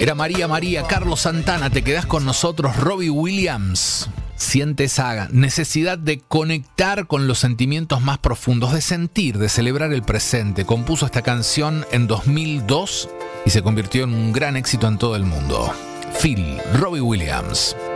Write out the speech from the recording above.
Era María María, Carlos Santana, te quedás con nosotros, Robbie Williams. Siente esa necesidad de conectar con los sentimientos más profundos, de sentir, de celebrar el presente. Compuso esta canción en 2002 y se convirtió en un gran éxito en todo el mundo. Phil, Robbie Williams.